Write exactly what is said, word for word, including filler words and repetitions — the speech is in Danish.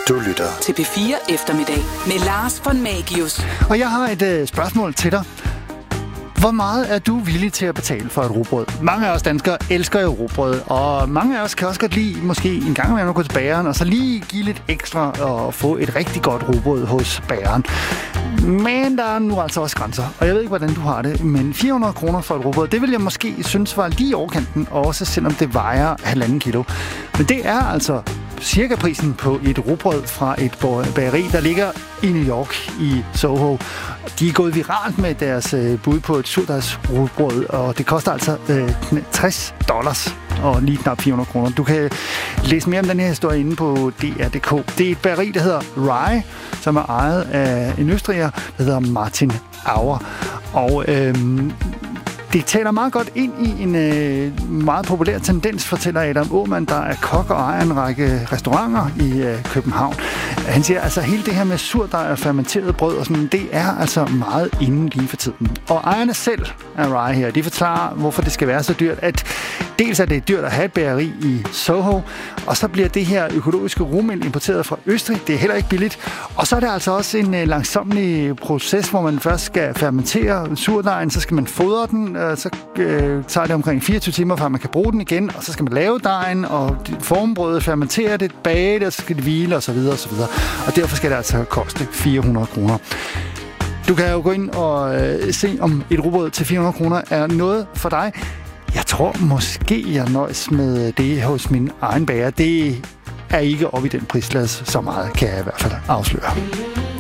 Du lytter til P fire Eftermiddag med Lars von Magius. Og jeg har et øh, spørgsmål til dig. Hvor meget er du villig til at betale for et rugbrød? Mange af os danskere elsker jo rugbrød, og mange af os kan også godt lide måske en gang imellem at gå til bageren, og så lige give lidt ekstra og få et rigtig godt rugbrød hos bageren. Men der er nu altså også grænser, og jeg ved ikke, hvordan du har det, men fire hundrede kroner for et rugbrød, det vil jeg måske synes var lige overkanten, også selvom det vejer halvanden kilo. Men det er altså cirka prisen på et rugbrød fra et bageri, der ligger i New York i Soho. De er gået viralt med deres øh, bud på et surdejsrugbrød, og det koster altså øh, tres dollars og lige knap fire hundrede kroner. Du kan læse mere om den her historie inde på D R punktum d k. Det er et bageri, der hedder Rye, som er ejet af en østriger, der hedder Martin Auer. Og øhm, det taler meget godt ind i en øh, meget populær tendens, fortæller Adam Åhmann, der er kok og ejer en række restauranter i øh, København. Han siger, altså hele det her med surdej og fermenteret brød og sådan, det er altså meget inde lige for tiden. Og ejerne selv af Rye her, de forklarer, hvorfor det skal være så dyrt, at dels er det dyrt at have et bageri i Soho, og så bliver det her økologiske rugmel importeret fra Østrig. Det er heller ikke billigt. Og så er det altså også en øh, langsomlig proces, hvor man først skal fermentere surdejen, så skal man fodre den, øh, så øh, tager det omkring fireogtyve timer, før man kan bruge den igen, og så skal man lave dejen, og forme brødet, fermentere det, bage det, og så skal det hvile, og så videre, og så videre. Og derfor skal det altså koste fire hundrede kroner. Du kan jo gå ind og øh, se, om et rugbrød til fire hundrede kroner er noget for dig. Jeg tror måske, jeg nøjes med det hos min egen bager. Det er ikke oppe i den prisklasse så meget, kan jeg i hvert fald afsløre.